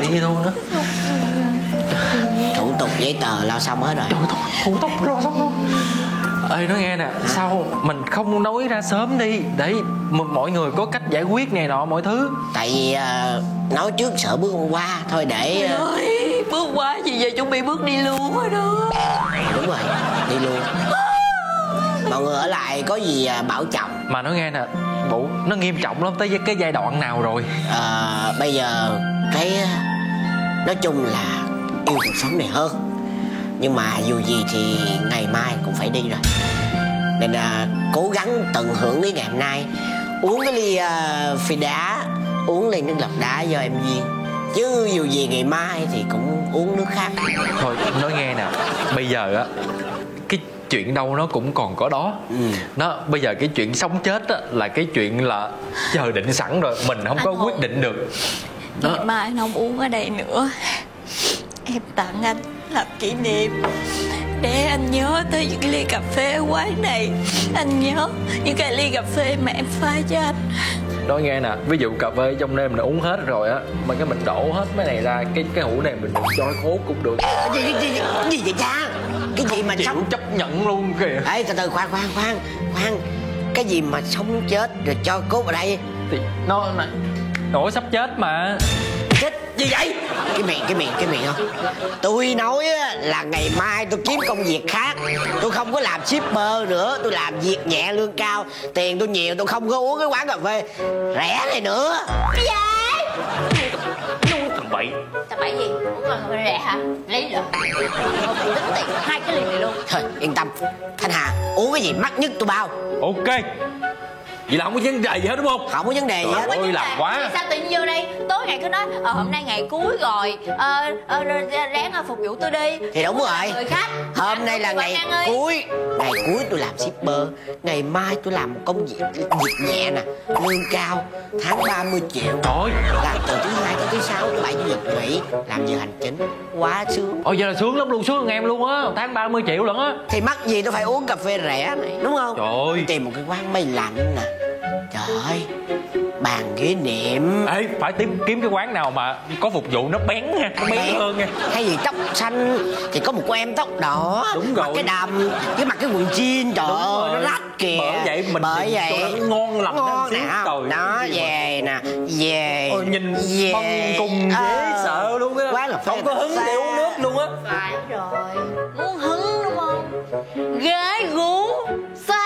đi luôn đó. Thủ tục giấy tờ lo xong hết rồi. Thủ tục lo xong luôn. Ê nói nghe nè, sao mình không nói ra sớm đi để mọi người có cách giải quyết này nọ mọi thứ. Tại vì nói trước sợ bước qua thôi để Ơi, bước qua gì giờ chuẩn bị bước đi luôn rồi đó. Đúng rồi, đi luôn. Mọi người ở lại có gì bảo trọng. Mà nói nghe nè, bộ nó nghiêm trọng lắm, tới cái giai đoạn nào rồi? Bây giờ cái nói chung là yêu cuộc sống này hơn. Nhưng mà dù gì thì ngày mai cũng phải đi rồi. Nên cố gắng tận hưởng cái ngày hôm nay. Uống cái ly phi đá, uống ly nước lọc đá do em Duyên. Chứ dù gì ngày mai thì cũng uống nước khác. Thôi nói nghe nè, bây giờ á cái chuyện đâu nó cũng còn có đó. Nó bây giờ cái chuyện sống chết á là cái chuyện là chờ định sẵn rồi, mình không có quyết định được đó. Ngày mai anh không uống ở đây nữa. Em tặng anh làm kỷ niệm, để anh nhớ tới những cái ly cà phê ở quán này. Anh nhớ những cái ly cà phê mà em pha cho anh. Nói nghe nè, ví dụ cà phê trong đêm mình uống hết rồi á, mà cái mình đổ hết mấy này ra, cái hũ này mình choi khốt cũng được. Gì vậy cha? Cái gì mà chịu sống chấp nhận luôn kìa. Ê từ từ khoan. Cái gì mà sống chết rồi cho cốt vào đây? Thì nó nổi sắp chết mà. Chết gì vậy? Cái miệng không? Tôi nói là ngày mai tôi kiếm công việc khác. Tôi không có làm shipper nữa. Tôi làm việc nhẹ lương cao. Tiền tôi nhiều, tôi không có uống cái quán cà phê rẻ này nữa. Cái gì? Thằng bậy. Tao bậy gì? Uống cà phê rẻ hả? Lấy được. Không tính tiền 2 cái ly này luôn. Thôi yên tâm, Thanh Hà uống cái gì mắc nhất tôi bao. Ok. Vậy là không có vấn đề gì hết đúng không? Không có vấn đề gì hết. Ôi làm quá. Sao tự nhiên vô đây tối ngày cứ nói hôm nay ngày cuối rồi, ráng phục vụ tôi đi. Thì đúng rồi. Người khác. Hôm nay là ngày cuối. Ngày cuối tôi làm shipper. Ngày mai tôi làm một công việc nhẹ nè, lương cao, tháng 30 triệu. Trời. Làm từ thứ 2 tới thứ 6, thứ 7 chủ nhật nghỉ, làm giờ hành chính, quá sướng. Ôi vậy là sướng lắm luôn, sướng hơn em luôn á, tháng 30 triệu lận á. Thì mắc gì tôi phải uống cà phê rẻ này, đúng không? Trời ơi. Tìm một cái quán mây lạnh nè. Trời ơi, bàn ghế niệm. Ê, phải kiếm cái quán nào mà có phục vụ nó bén nha, nó bén hơn nha. Hay gì tóc xanh thì có một cô em tóc đỏ. Đúng rồi. Mặc cái đầm, cái mặc cái quần jean, trời ơi, nó rách kìa. Bởi vậy mình cho nó ngon lành ngon xíu. nè. Đó, về nè, về. Ôi, nhìn về. bông cùng dễ sợ luôn á. Quán là không có hứng để uống nước luôn á. Phải rồi. Muốn hứng đúng không? Gái gú xa